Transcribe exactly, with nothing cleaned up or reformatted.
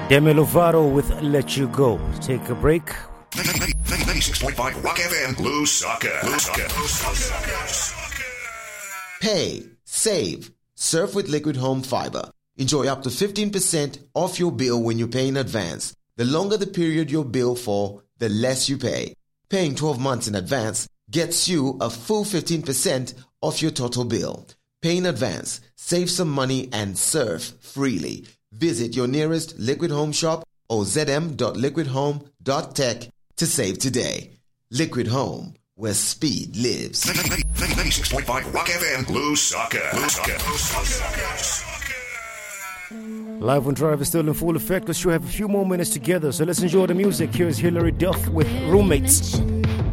Demi Lovato with Let You Go. Take a break. ninety-six point five Rock F M, Blue Sucker. Blue Sucker. Pay, save, surf with Liquid Home Fiber. Enjoy up to fifteen percent off your bill when you pay in advance. The longer the period you bill for, the less you pay. Paying twelve months in advance gets you a full fifteen percent off your total bill. Pay in advance, save some money, and surf freely. Visit your nearest Liquid Home shop or z m dot liquid home dot tech to save today. Liquid Home, where speed lives. ninety-six point five Rock F M, Blue Sucker. Blue Sucker. Live on Drive is still in full effect. Let's sure have a few more minutes together, so let's enjoy the music. Here's Hilary Duff with Roommates.